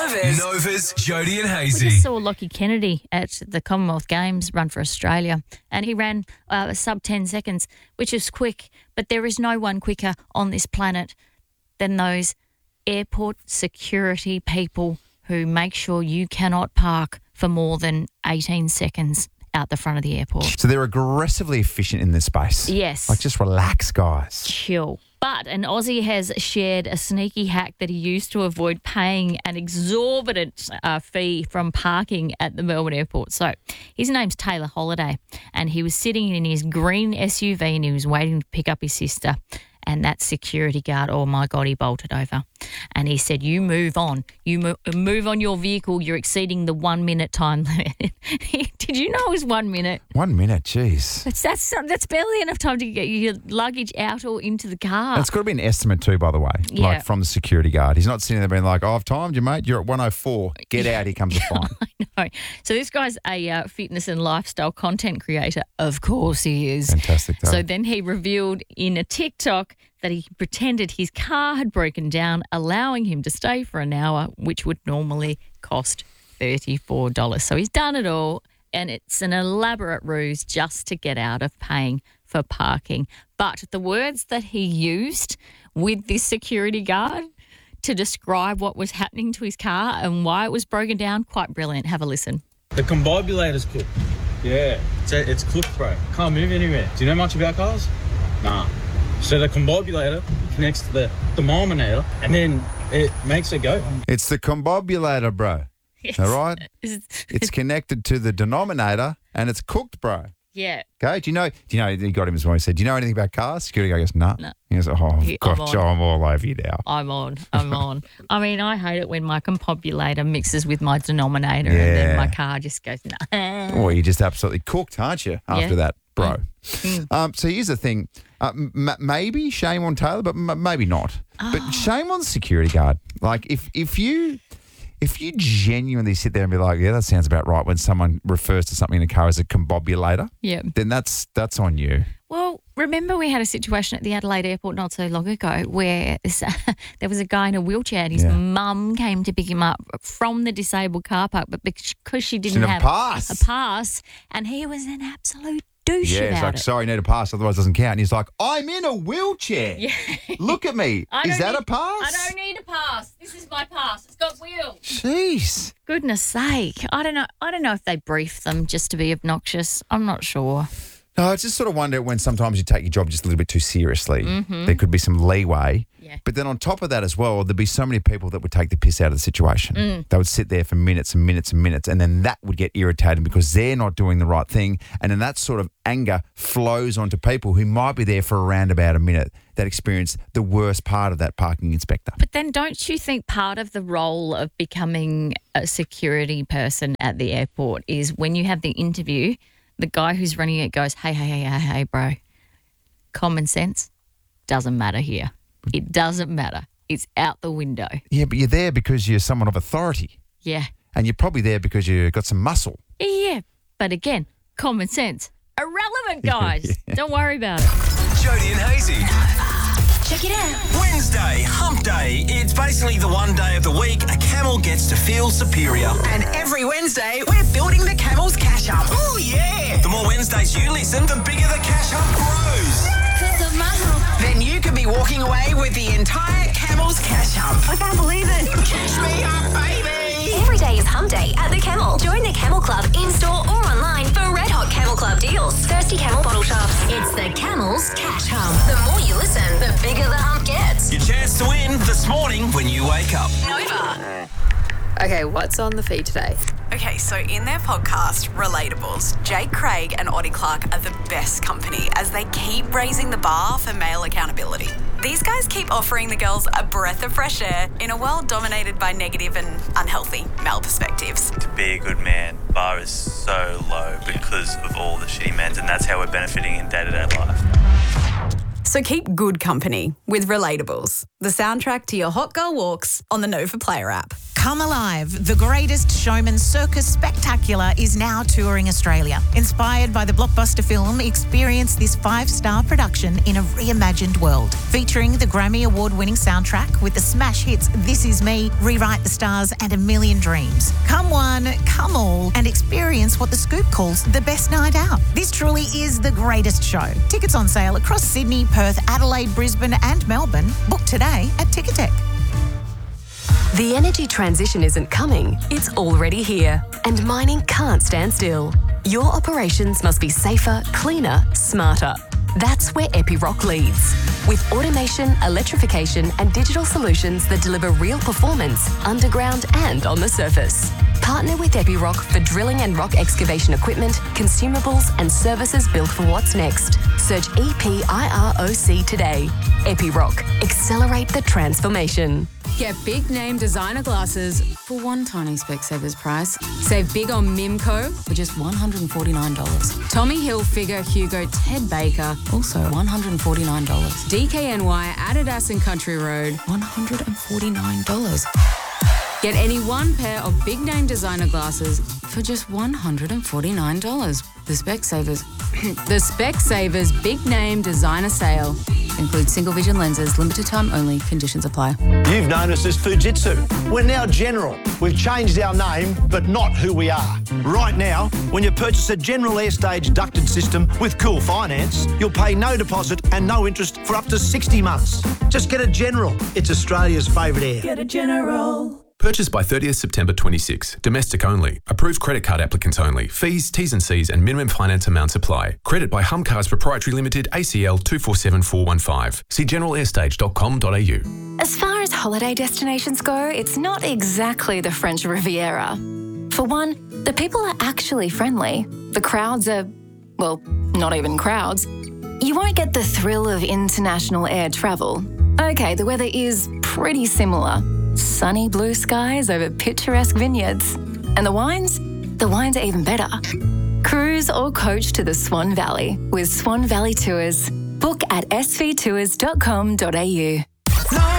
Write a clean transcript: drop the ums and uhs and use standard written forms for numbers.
Nova's Jody and We Hazy. just saw Lockie Kennedy at the Commonwealth Games run for Australia, and he ran sub 10 seconds, which is quick, but there is no one quicker on this planet than those airport security people who make sure you cannot park for more than 18 seconds out the front of the airport. So they're aggressively efficient in this space. Yes. Like, just relax, guys. Chill. But an Aussie has shared a sneaky hack that he used to avoid paying an exorbitant fee from parking at the Melbourne airport. So his name's Taylor Holiday, and he was sitting in his green SUV and he was waiting to pick up his sister. And that security guard, oh my God, he bolted over. And he said, you move on. You move on your vehicle. You're exceeding the 1 minute time limit. Did you know it was 1 minute? 1 minute, jeez. That's barely enough time to get your luggage out or into the car. That's got to be an estimate too, by the way, Yeah. like from the security guard. He's not sitting there being like, I've timed you, mate. You're at 104. Get out. Here comes the fine. I know. So this guy's a fitness and lifestyle content creator. Of course he is. Fantastic, though. So then he revealed in a TikTok that he pretended his car had broken down, allowing him to stay for an hour, which would normally cost $34. So he's done it all, and it's an elaborate ruse just to get out of paying for parking. But the words that he used with this security guard to describe what was happening to his car and why it was broken down, quite brilliant. Have a listen. The combobulator's cooked. Yeah, it's cooked, bro. Can't move anywhere. Do you know much about cars? Nah. So the combobulator connects to the thermometer and then it makes it go. It's the combobulator, bro. Yes. All right? It's connected to the denominator and it's cooked, bro. Yeah. Okay, do you know, he got him as well. He said, do you know anything about cars? Security guy goes, nah. No. He goes, oh, I'm gosh, on. I'm all over you now. I'm on. I mean, I hate it when my combobulator mixes with my denominator and then Yeah. my car just goes, nah. Well, you're just absolutely cooked, aren't you, after that, bro? So here's the thing. Maybe shame on Taylor, but maybe not. But shame on the security guard. Like, if you genuinely sit there and be like, yeah, that sounds about right when someone refers to something in a car as a combobulator, Yeah. then that's on you. Well, remember we had a situation at the Adelaide airport not so long ago where there was a guy in a wheelchair and his mum came to pick him up from the disabled car park, but because she didn't have pass. a pass, and he was an absolute douche Yeah, it's about like, it. sorry, need a pass, otherwise it doesn't count. And he's like, I'm in a wheelchair. Yeah. Look at me. Is that a pass? I don't need a pass. This is my pass. It's got wheels. Jeez. Goodness sake. I don't know if they brief them just to be obnoxious. I'm not sure. No, I just sort of wonder when sometimes you take your job just a little bit too seriously. There could be some leeway. Yeah. But then on top of that as well, there'd be so many people that would take the piss out of the situation. They would sit there for minutes and minutes and minutes, and then that would get irritating because they're not doing the right thing. And then that sort of anger flows onto people who might be there for around about a minute that experience the worst part of that parking inspector. But then don't you think part of the role of becoming a security person at the airport is when you have the interview, the guy who's running it goes, hey, bro, common sense doesn't matter here. It doesn't matter. It's out the window. Yeah, but you're there because you're someone of authority. Yeah. And you're probably there because you've got some muscle. Yeah. But again, common sense. Irrelevant, guys. Don't worry about it. Jody and Hazy. Check it out. Wednesday, hump day. It's basically the one day of the week a camel gets to feel superior. And every Wednesday, we're building the Camel's Cash Hump. Oh, yeah. The more Wednesdays you listen, the bigger the cash hump grows. Then you could be walking away with the entire Camel's Cash Hump. I can't believe it. Cash me up, baby. Every day is hump day at the Camel. Join the Camel Club in-store or online for red hot Camel Club deals. Thirsty Camel bottle shops. It's the Camel's Cash Hump. The more you listen, the bigger the hump gets. Your chance to win this morning when you wake up. Nova. Okay, what's on the feed today? Okay, so in their podcast, Relatables, Jake Craig and Oddie Clark are the best company as they keep raising the bar for male accountability. These guys keep offering the girls a breath of fresh air in a world dominated by negative and unhealthy male perspectives. To be a good man, bar is so low because of all the shitty men, and that's how we're benefiting in day-to-day life. So keep good company with Relatables. the soundtrack to your hot girl walks on the Nova Player app. Come Alive, the greatest showman circus spectacular is now touring Australia. Inspired by the blockbuster film, experience this 5-star production in a reimagined world. Featuring the Grammy Award-winning soundtrack with the smash hits This Is Me, Rewrite the Stars and A Million Dreams. Come one, come all, and experience what The Scoop calls the best night out. This truly is the greatest show. Tickets on sale across Sydney, Perth, Adelaide, Brisbane and Melbourne. Book today at Ticketek. The energy transition isn't coming, it's already here. And mining can't stand still. Your operations must be safer, cleaner, smarter. That's where Epiroc leads. With automation, electrification and digital solutions that deliver real performance underground and on the surface. Partner with Epiroc for drilling and rock excavation equipment, consumables and services built for what's next. Search EPIROC today. Epiroc. Accelerate the transformation. Get big name designer glasses for one tiny Specsavers price. Save big on Mimco for just $149. Tommy Hilfiger, Hugo, Ted Baker, also $149. DKNY, Adidas and Country Road, $149. Get any one pair of big name designer glasses for just $149. The Specsavers Big Name Designer Sale includes single vision lenses, limited time only, conditions apply. You've known us as Fujitsu. We're now General. We've changed our name, but not who we are. Right now, when you purchase a General Airstage ducted system with Cool Finance, you'll pay no deposit and no interest for up to 60 months. Just get a General. It's Australia's favourite air. Get a General. Purchased by 30th September 26. Domestic only. Approved credit card applicants only. Fees, T's and C's and minimum finance amounts apply. Credit by Humcars Proprietary Limited, ACL 247415. See generalairstage.com.au. As far as holiday destinations go, it's not exactly the French Riviera. For one, the people are actually friendly. The crowds are, well, not even crowds. You won't get the thrill of international air travel. Okay, the weather is pretty similar. Sunny blue skies over picturesque vineyards. And the wines? The wines are even better. Cruise or coach to the Swan Valley with Swan Valley Tours. Book at svtours.com.au.